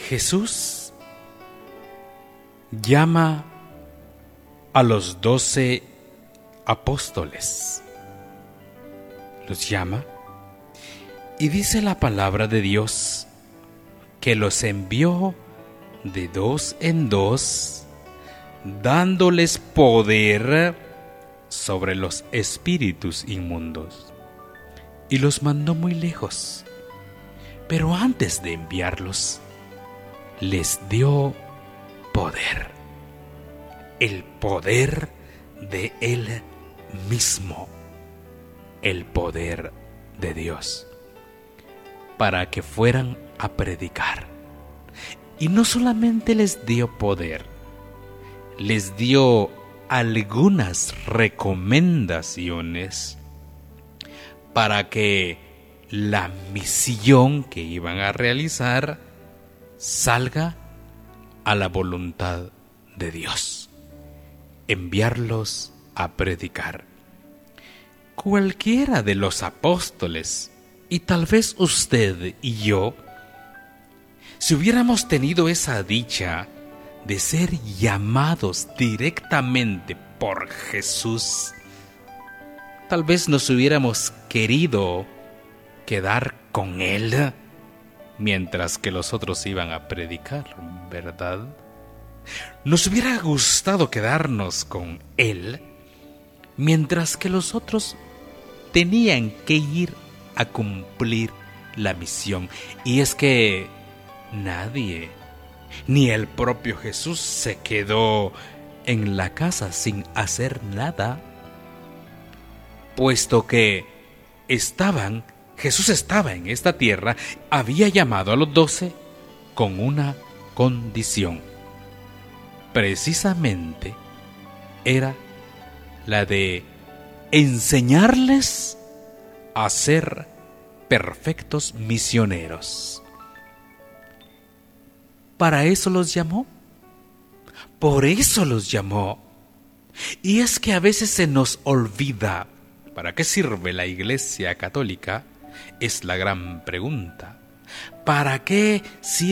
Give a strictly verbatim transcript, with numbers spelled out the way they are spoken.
Jesús llama a los doce apóstoles. Los llama y dice la palabra de Dios que los envió de dos en dos, dándoles poder sobre los espíritus inmundos, y los mandó muy lejos. Pero antes de enviarlos, les dio poder, el poder de Él mismo, el poder de Dios, para que fueran a predicar. Y no solamente les dio poder, les dio algunas recomendaciones para que la misión que iban a realizar salga a la voluntad de Dios, enviarlos a predicar. Cualquiera de los apóstoles, y tal vez usted y yo, si hubiéramos tenido esa dicha de ser llamados directamente por Jesús, tal vez nos hubiéramos querido quedar con Él mientras que los otros iban a predicar, ¿verdad? Nos hubiera gustado quedarnos con Él mientras que los otros tenían que ir a cumplir la misión. Y es que nadie, ni el propio Jesús, se quedó en la casa sin hacer nada, puesto que estaban, Jesús estaba en esta tierra, había llamado a los doce con una condición. Precisamente era la de enseñarles a ser perfectos misioneros. Para eso los llamó, por eso los llamó. Y es que a veces se nos olvida, ¿para qué sirve la Iglesia Católica? Es la gran pregunta. ¿Para qué sirve